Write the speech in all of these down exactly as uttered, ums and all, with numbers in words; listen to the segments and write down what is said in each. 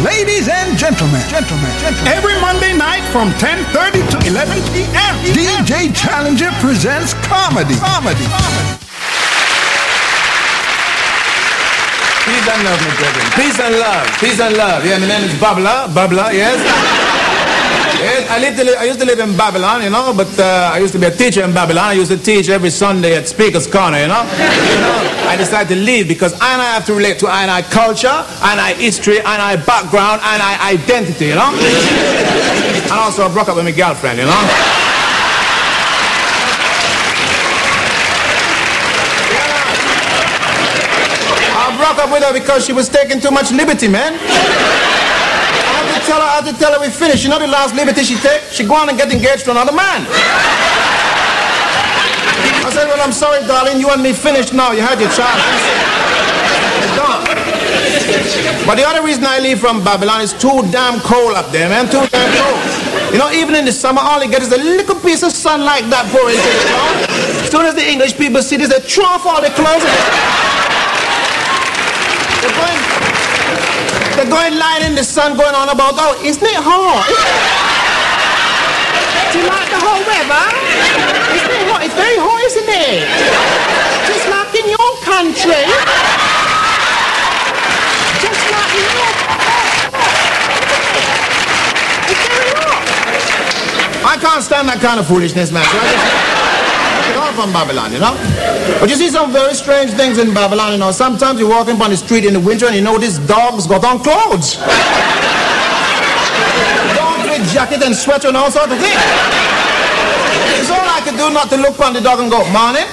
Ladies and gentlemen, gentlemen, gentlemen. Every Monday night from ten thirty to eleven p m D J Challenger presents comedy. Comedy. Comedy. Peace and love, my brethren. Peace and love. Peace and love. Yeah, my name is Babla. Babla, yes. Yes, I, lived to li- I used to live in Babylon, you know, but uh, I used to be a teacher in Babylon. I used to teach every Sunday at Speaker's Corner, you know. You know, I decided to leave because I and I have to relate to I and I culture, I and I history, I and I background, I and I identity, you know. And also I broke up with my girlfriend, you know. I broke up with her because she was taking too much liberty, man. I tell her, I had to tell her we finished. You know the last liberty she take? She go on and get engaged to another man. I said, well, I'm sorry, darling. You and me finished now. You had your chance. It's gone. But the other reason I leave from Babylon is too damn cold up there, man. Too damn cold. You know, even in the summer, all you get is a little piece of sun like that pouring into the town. As soon as the English people see this, they throw off all their clothes. They're going... They're going lying in the sun going on about, oh, isn't it hot? Do you like the whole weather? Isn't it hot? It's very hot, isn't it? Just like in your country. Just like in your It's very hot. I can't stand that kind of foolishness, man. So I just... All from Babylon, you know. But you see some very strange things in Babylon, you know. Sometimes you're walking on the street in the winter and you notice dogs got on clothes. Dogs with jacket and sweater and all sorts of things. It's all I could do not to look on the dog and go, morning.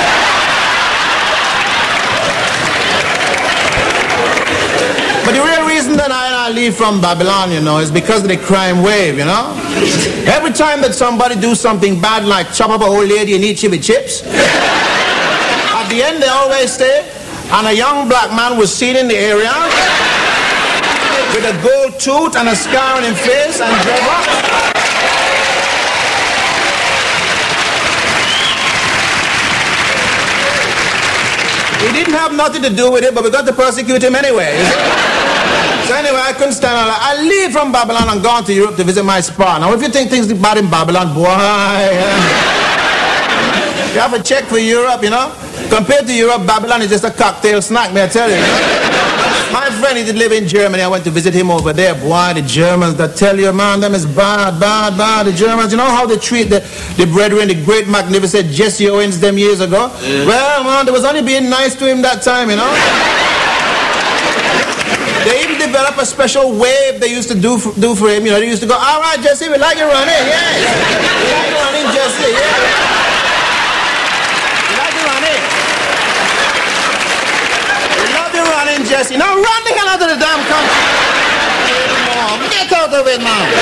But the real reason that I, I leave from Babylon, you know, is because of the crime wave, you know. Every time that somebody do something bad like chop up a old lady and eat chip with chips, at the end they always say, and a young black man was seen in the area with a gold tooth and a scar on his face and dreadlocks. He didn't have nothing to do with it, but we got to persecute him anyway. So anyway, I couldn't stand on. I leave from Babylon and gone to Europe to visit my spa. Now, if you think things are bad in Babylon, boy, you have to check for Europe, you know. Compared to Europe, Babylon is just a cocktail snack, may I tell you. You know? My friend, he did live in Germany. I went to visit him over there. Boy, the Germans, that tell you, man, them is bad, bad, bad. The Germans, you know how they treat the, the brethren, the great magnificent Jesse Owens them years ago? Yeah. Well, man, they was only being nice to him that time, you know. They even developed a special wave they used to do for, do for him. You know, they used to go, all right, Jesse, we like you running, yes. We like you running, Jesse, yeah. Jesse, now run the hell out of the damn country. Get out of it, man.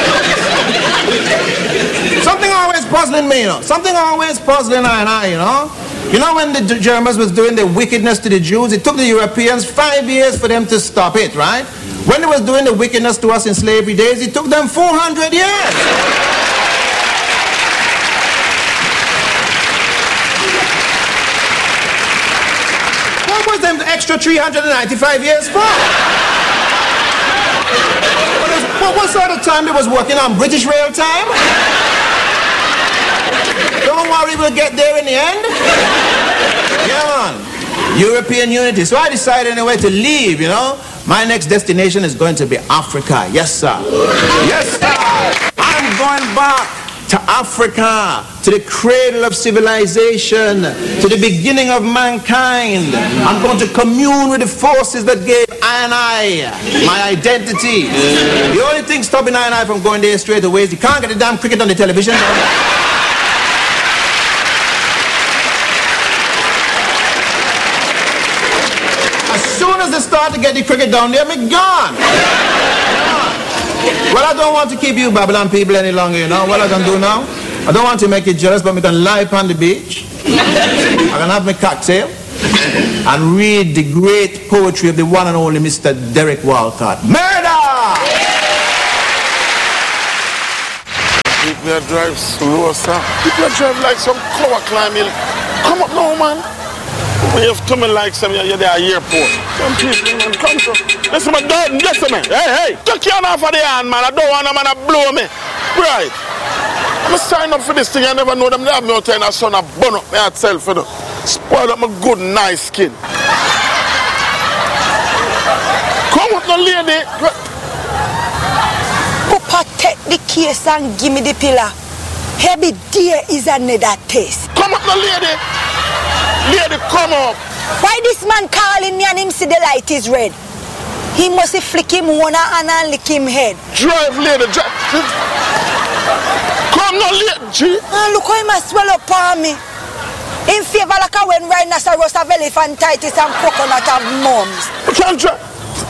Something always puzzling me, you know. Something always puzzling I and I, you know. You know when the Germans was doing the wickedness to the Jews, it took the Europeans five years for them to stop it, right? When they was doing the wickedness to us in slavery days, it took them four hundred years. Them the extra three hundred ninety-five years for? What, what sort of time they was working on? British rail time? Don't worry, we'll get there in the end. Yeah, man. European unity. So I decided anyway to leave, you know. My next destination is going to be Africa. Yes, sir. Yes, sir. I'm going back to Africa, to the cradle of civilization, to the beginning of mankind. I'm going to commune with the forces that gave I and I my identity. Yeah. The only thing stopping I and I from going there straight away is you can't get the damn cricket on the television. As soon as they start to get the cricket down there, I'm gone. Well, I don't want to keep you Babylon people any longer, you know. What I can do now, I don't want to make you jealous, but we can lie upon the beach. I can have my cocktail and read the great poetry of the one and only Mister Derek Walcott. Murder! People drive slow, sir. People drive like some cover climbing. Come up now, man. When you have to me like some, you're there at the airport. Come people, man, come to. Listen, my dad, listen, man. Hey, hey, take your hand off of the hand, man. I don't want a man to blow me. Right. I'm sign up for this thing. I never know them. They have me out there in the sun. I burn up my self, you know. Spoil up my good, nice skin. Come up, no lady. Papa, take the case and give me the pillar. Every day is another test. Come up, no lady. Lady, come up. Why this man calling me and him see the light is red? He must flick him one hand and lick him head. Drive, lady, drive. Come no lady. And look how he must swell up on me. In favor like I when rhinoceros have elephantitis and coconut have mums. You can't drive.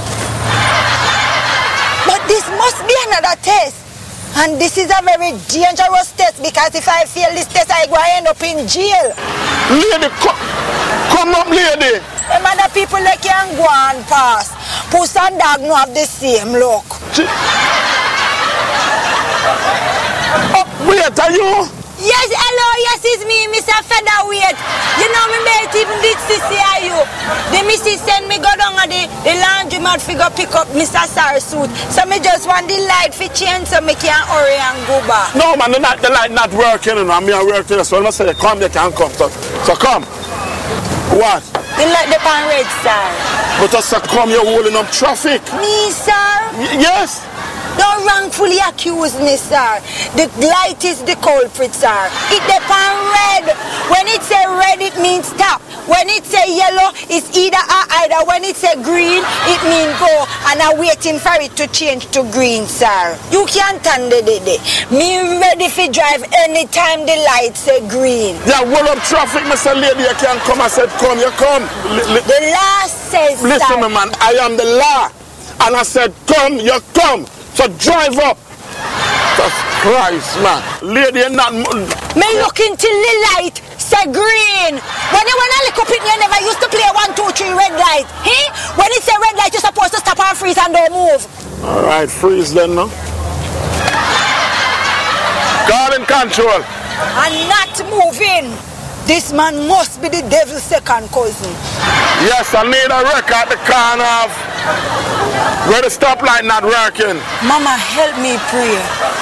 But this must be another test. And this is a very dangerous test because if I fail this test, I go end up in jail. Lady, come, come up, lady. Them other people they can go and pass. Puss and dog no have the same look. Oh, wait, are you? Yes, hello, yes, it's me, Mister Featherweight. You know me mate even did C C I U. The missus send me go down at the, the laundromat figure pick up Mister Sarsuit. So me just want the light for change so me can hurry and go back. No man, the light, the light not working, you know. I'm here working, so I must say come, you can come. So, so come. What? The light the pan red, sir. But I say come, you're holding up traffic. Me, sir? Y yes. Don't wrongfully accuse me, sir. The light is the culprit, sir. It depends red. When it say red, it means stop. When it say yellow, it's either or either. When it say green, it means go. And I'm waiting for it to change to green, sir. You can't stand it. Me ready for drive anytime the light say green. Yeah, hold up traffic, Mister Lady. You can't come. I said come, you come. L the law says, listen, sir. me, man. I am the law. And I said come, you come. So drive up. Jesus Christ, man. Lady, you're not... Me look into the light, say green. When you wanna look up it, you never used to play one, two, three red light. Hey? When it say red light, you're supposed to stop and freeze and don't move. All right, freeze then, no? God in control. And not moving. This man must be the devil's second cousin. Yes, I need a record at the corner of where the stoplight not working. Mama, help me pray.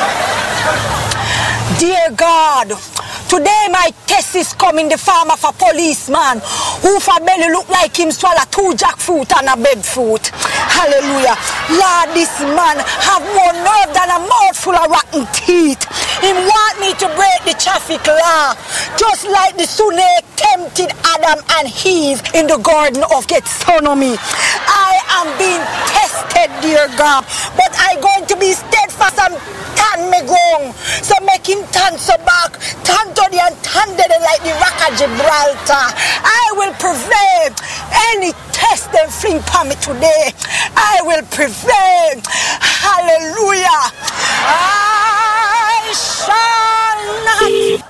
Dear God, today my test is coming the form of a policeman who for belly look like him swallow two jackfruit and a bedfruit. Hallelujah. Lord, this man have more nerve than a mouthful of rotten teeth. He want me to break the traffic law, just like the snake tempted Adam and Eve in the Garden of Gethsemane. I am being tested, dear God, but I going to be steadfast and turn me ground. So make him turn so back, turn to the and turn to the like the rock of Gibraltar. I will prevail. Any test them fling upon me today, I will prevail. Hallelujah. I shall not.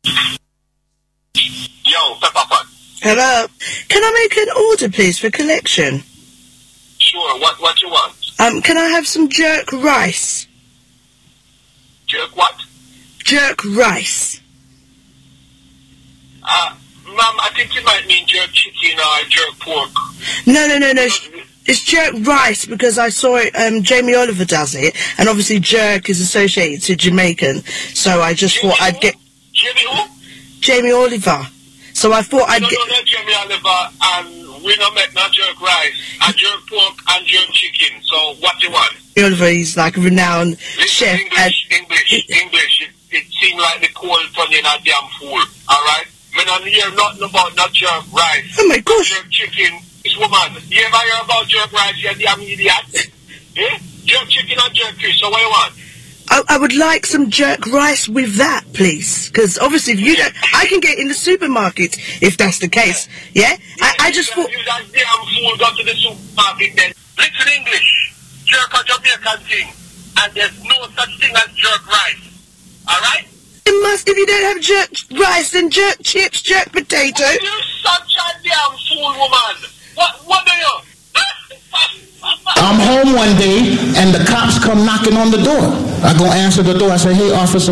Yo, Pepper Pot. Hello. Can I make an order, please, for collection? Sure. What What you want? Um, can I have some jerk rice? Jerk what? Jerk rice. Uh, ma'am, I think you might mean jerk chicken or jerk pork. No, no, no, no. It's jerk rice because I saw it, um, Jamie Oliver does it, and obviously jerk is associated to Jamaican, so I just Jamie thought I'd who? get... Jamie who? Jamie Oliver. So I thought We I'd don't get... know that Jamie Oliver, and we don't make no jerk rice, and jerk pork and jerk chicken. So what do you want? Jamie Oliver, he's like a renowned Listen, chef. English, and English, English. It, it seems like the cold turning a damn fool, alright? We don't hear nothing about no jerk rice. Oh my gosh. Jerk chicken. This woman, you ever hear about jerk rice, you damn idiot? Eh? Jerk chicken and jerk fish, so what do you want? I, I would like some jerk rice with that, please. Because obviously, if you don't... I can get in the supermarket, if that's the case. Yeah? I, I just thought... You that damn fool go to the supermarket then. Listen English. Jerk a Jamaican thing. And there's no such thing as jerk rice. Alright? It must, if you don't have jerk rice, then jerk chips, jerk potato. Well, you're such a damn fool, woman. What, what do you? I'm home one day, and the cops come knocking on the door. I go answer the door. I say, hey, officer.